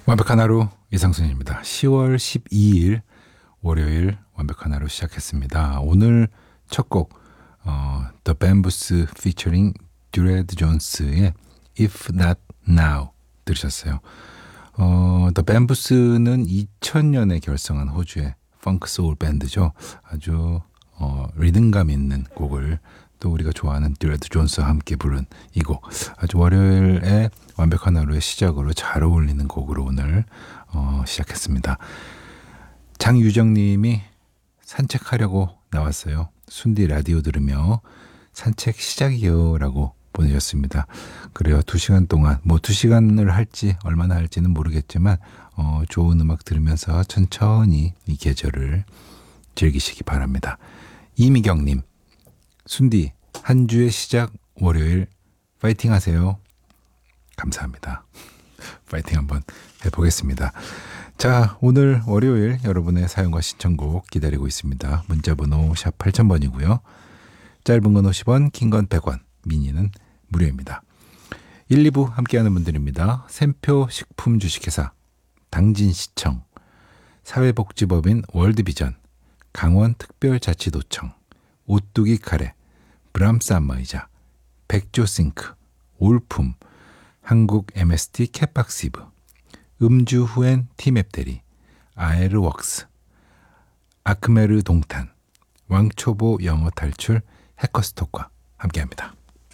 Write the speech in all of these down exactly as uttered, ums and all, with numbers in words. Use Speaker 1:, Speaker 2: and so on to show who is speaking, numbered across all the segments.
Speaker 1: 완벽한 하루 이상순입니다. 시월 십이일 월요일 완벽한 하루 시작했습니다. 오늘 첫 곡 어, The Bamboos featuring 듀레드 존스의 If Not Now 들으셨어요. 어, The Bamboos는 이천년에 결성한 호주의 펑크 소울 밴드죠. 아주 어, 리듬감 있는 곡을 또 우리가 좋아하는 듀레드 존스와 함께 부른 이 곡, 아주 월요일에 완벽한 하루의 시작으로 잘 어울리는 곡으로 오늘 어, 시작했습니다. 장유정님이 산책하려고 나왔어요. 순디 라디오 들으며 산책 시작이요 라고 보내셨습니다. 그래요. 두 시간 동안, 뭐 두 시간을 할지 얼마나 할지는 모르겠지만 어, 좋은 음악 들으면서 천천히 이 계절을 즐기시기 바랍니다. 이미경님, 순디 한 주의 시작 월요일 파이팅 하세요. 감사합니다. 파이팅 한번 해보겠습니다. 자, 오늘 월요일 여러분의 사연과 신청곡 기다리고 있습니다. 문자번호 샵 팔천 번이고요. 짧은 건 오십 원, 긴 건 백 원, 미니는 무료입니다. 일, 이 부 함께하는 분들입니다. 샘표 식품 주식회사, 당진시청, 사회복지법인 월드비전, 강원특별자치도청, 오뚜기 카레, 브람스 안마의자, 백조싱크, 올품, 한국 엠에스티 캣박시브, 음주 후엔 티맵대리, 아에르웍스, 아크메르 동탄, 왕초보 영어 탈출 해커스톡과 함께합니다.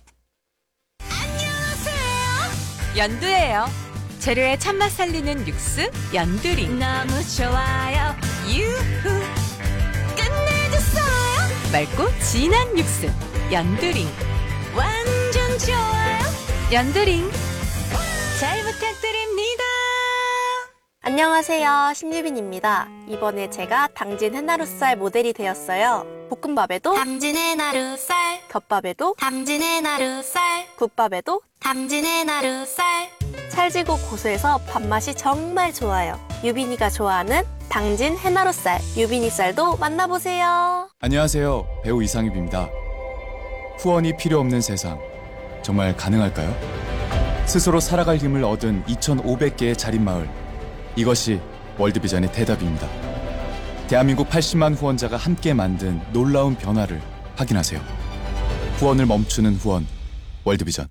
Speaker 2: 안녕하세요. 연두예요. 재료의 참맛 살리는 육수 연두링. 너무 좋아요. 유후. 끝내줬어요. 맑고 진한 육수 연두링. 완전 좋아요. 연두링. 잘 부탁드립니다.
Speaker 3: 안녕하세요. 신유빈입니다. 이번에 제가 당진 해나루쌀 모델이 되었어요. 볶음밥에도
Speaker 4: 당진 해나루쌀,
Speaker 3: 덮밥에도
Speaker 4: 당진 해나루쌀,
Speaker 3: 국밥에도
Speaker 4: 당진 해나루쌀.
Speaker 3: 찰지고 고소해서 밥맛이 정말 좋아요. 유빈이가 좋아하는 당진 해나루쌀, 유빈이 쌀도 만나보세요.
Speaker 5: 안녕하세요. 배우 이상엽입니다. 후원이 필요 없는 세상, 정말 가능할까요? 스스로 살아갈 힘을 얻은 이천오백 개의 자립마을, 이것이 월드비전의 대답입니다. 대한민국 팔십만 후원자가 함께 만든 놀라운 변화를 확인하세요. 후원을 멈추는 후원, 월드비전.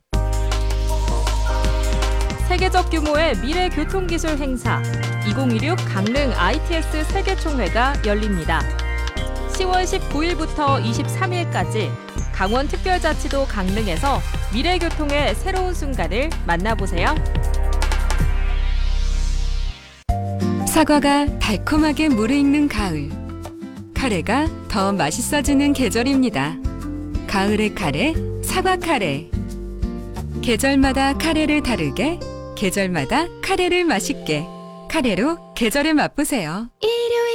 Speaker 6: 세계적 규모의 미래 교통기술 행사 이천이십육 강릉 아이티에스 세계총회가 열립니다. 시월 십구일부터 이십삼일까지 강원특별자치도 강릉에서 미래교통의 새로운 순간을 만나보세요.
Speaker 7: 사과가 달콤하게 무르익는 가을. 카레가 더 맛있어지는 계절입니다. 가을의 카레, 사과 카레. 계절마다 카레를 다르게, 계절마다 카레를 맛있게. 카레로 계절을 맛보세요.
Speaker 4: 일요